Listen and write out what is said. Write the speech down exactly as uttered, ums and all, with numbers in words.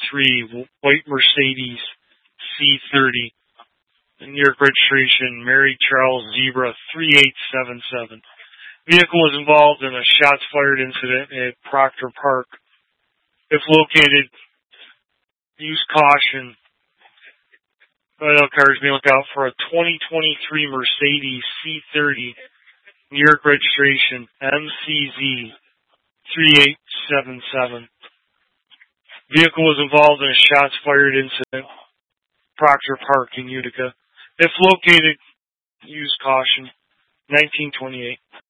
three, white Mercedes C thirty. New York registration, Mary Charles Zebra three eight seven seven. Vehicle was involved in a shots fired incident at Proctor Park. If located, use caution. Other cars may look out for a twenty twenty-three Mercedes C thirty, New York registration, M C Z three eight seven seven. Vehicle was involved in a shots fired incident, Proctor Park in Utica. If located, use caution. nineteen twenty-eight.